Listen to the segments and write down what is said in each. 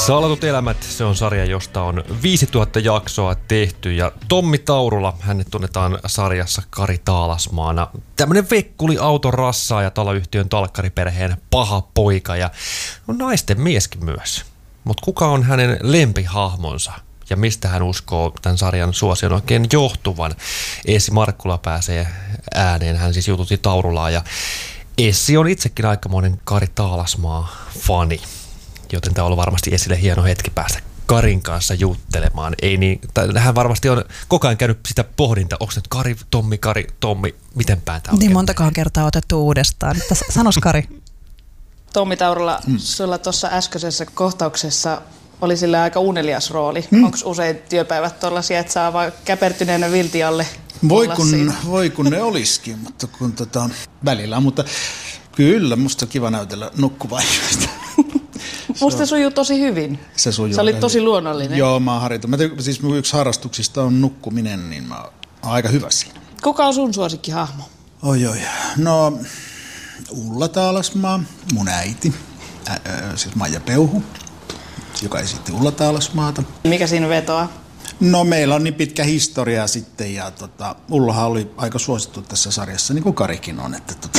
Salatut elämät, se on sarja, josta on 5000 jaksoa tehty ja Tommi Taurula, hänet tunnetaan sarjassa Kari Taalasmaana. Tämmönen vekkuli auton rassaa ja taloyhtiön talkkariperheen paha poika ja naisten mieskin myös. Mutta kuka on hänen lempihahmonsa ja mistä hän uskoo tämän sarjan suosion oikein johtuvan? Essi Markkula pääsee ääneen, hän siis jututti Taurulaa ja Essi on itsekin aikamoinen Kari Taalasmaa-fani. Joten tämä on ollut varmasti Essille hieno hetki päästä Karin kanssa juttelemaan. Ei niin, hän varmasti on koko ajan käynyt sitä pohdinta, onko nyt Kari, Tommi, miten päin tämä on? Niin montakaan kertaa otettu uudestaan. Sanos Kari. Tommi Taurula, sulla tuossa äskeisessä kohtauksessa oli sillä aika unelias rooli. Onko usein työpäivät tuollaisia, että saa vaan käpertyneenä vilti alle? Voi kun ne olisikin, mutta kun välillä. Mutta kyllä, musta on kiva näytellä nukkuvaiheesta. Musta sujuu tosi hyvin. Se oli tosi luonnollinen. Joo, mä oon harjoittanut. Siis yksi harrastuksista on nukkuminen, niin mä oon aika hyvä siinä. Kuka on sun suosikkihahmo? Oi. No, Ulla Taalasmaa, mun äiti, siis Maija Peuhu, joka esitti Ulla Taalasmaata. Mikä siinä vetoaa? No, meillä on niin pitkä historia sitten ja Ullahan oli aika suosittu tässä sarjassa, niin kuin Karikin on, että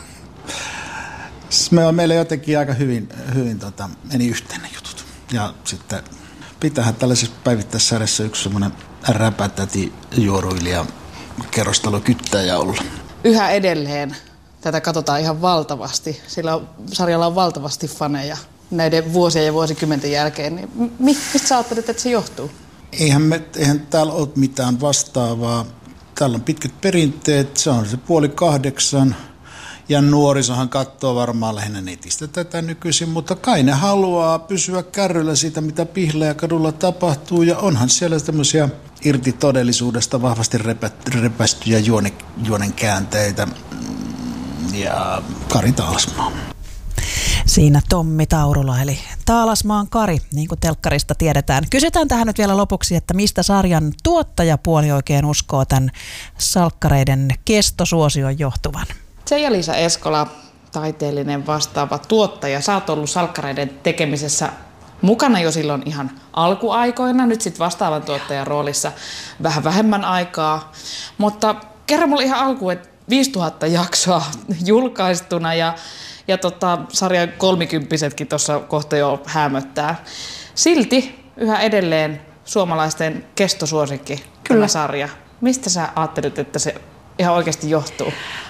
meillä jotenkin aika hyvin meni yhteen ne jutut. Ja sitten pitäähän tällaisessa päivittäissarjassa yksi semmoinen räpätäti juoruilija kerrostalokyttäjä olla. Yhä edelleen tätä katsotaan ihan valtavasti, sillä sarjalla on valtavasti faneja näiden vuosien ja vuosikymmenten jälkeen. Niin mistä sä ajattelet, että se johtuu? Eihän täällä ole mitään vastaavaa. Täällä on pitkät perinteet, se on se 7:30. Ja nuorisohan katsoo varmaan lähinnä netistä tätä nykyisin, mutta kai ne haluaa pysyä kärryllä siitä, mitä Pihlaajakadulla tapahtuu. Ja onhan siellä tämmöisiä irti todellisuudesta vahvasti repästyjä juonen käänteitä. Ja Kari Taalasmaa. Siinä Tommi Taurula, eli Taalasmaan Kari, niin kuin telkkarista tiedetään. Kysytään tähän nyt vielä lopuksi, että mistä sarjan tuottajapuoli oikein uskoo tämän salkkareiden kestosuosion johtuvan? Seija-Liisa Eskola, taiteellinen vastaava tuottaja. Sä oot ollut salkkareiden tekemisessä mukana jo silloin ihan alkuaikoina, nyt sitten vastaavan tuottajan roolissa vähän vähemmän aikaa. Mutta kerro mulle ihan alkuun, että 5000 jaksoa julkaistuna ja sarjan 30-setkin tuossa kohta jo häämöttää. Silti yhä edelleen suomalaisten kestosuosikki tämä sarja. Mistä sä ajattelet, että se ihan oikeasti johtuu?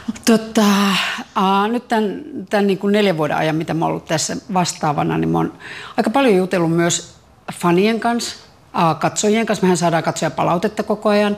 Nyt tämän niin kuin 4 vuoden ajan, mitä mä oon ollut tässä vastaavana, niin mä oon aika paljon jutellut myös fanien kanssa, katsojien kanssa. Mehän saadaan katsojapalautetta koko ajan.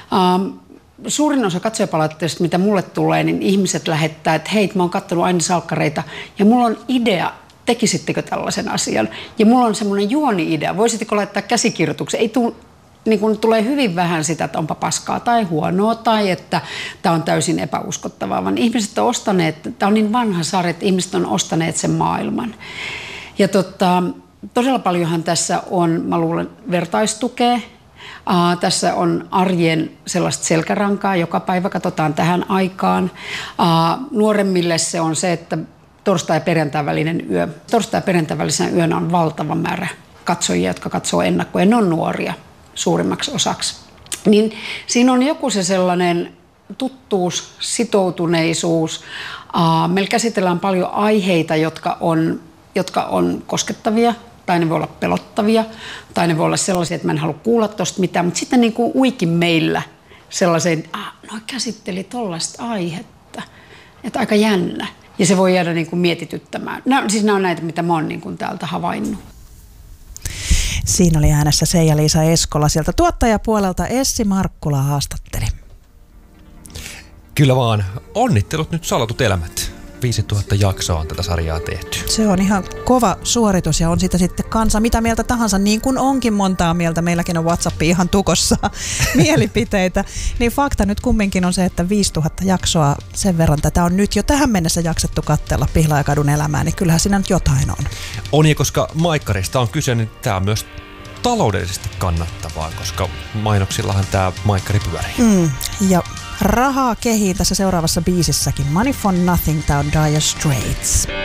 Suurin osa katsojapalautteista, mitä mulle tulee, niin ihmiset lähettää, että hei, mä oon katsonut aina salkkareita ja mulla on idea, tekisittekö tällaisen asian? Ja mulla on semmoinen juoni-idea, voisitteko laittaa käsikirjoituksen? Ei niin kun tulee hyvin vähän sitä, että onpa paskaa tai huonoa tai että tämä on täysin epäuskottavaa, vaan ihmiset on ostaneet, tämä on niin vanha sarja, että ihmiset on ostaneet sen maailman. Ja todella paljonhan tässä on, mä luulen, vertaistukea. Tässä on arjen sellaista selkärankaa, joka päivä katsotaan tähän aikaan. Nuoremmille se on se, että torstai- ja perjantain välinen yö. Torstai- ja perjantain välisenä yönä on valtava määrä katsojia, jotka katsoo ennakkoon. Ne on nuoria suurimmaksi osaksi. Niin siinä on joku se sellainen tuttuus, sitoutuneisuus. Meillä käsitellään paljon aiheita, jotka on koskettavia, tai ne voi olla pelottavia, tai ne voi olla sellaisia, että mä en halua kuulla tosta mitään, mutta sitten niin kuin uikin meillä sellaiseen, no käsitteli tollaista aihetta, että aika jännä. Ja se voi jäädä niin kuin mietityttämään. Nämä on näitä, mitä mä oon niin kuin täältä havainnut. Siinä oli äänessä Seija-Liisa Eskola. Sieltä tuottajapuolelta Essi Markkula haastatteli. Kyllä vaan. Onnittelut nyt Salatut elämät. 5000 jaksoa on tätä sarjaa tehty. Se on ihan kova suoritus ja on sitä sitten kansa mitä mieltä tahansa, niin kuin onkin montaa mieltä. Meilläkin on WhatsAppi ihan tukossa mielipiteitä. Niin fakta nyt kumminkin on se, että 5000 jaksoa sen verran tätä on nyt jo tähän mennessä jaksettu katsella Pihlaajakadun elämää, niin kyllähän siinä nyt jotain on. On ja koska Maikkarista on kyse, niin tämä on myös taloudellisesti kannattavaa, koska mainoksillahan tämä Maikkari pyörii. Ja rahaa kehiin tässä seuraavassa biisissäkin. Money for Nothing, tää on Dire Straits.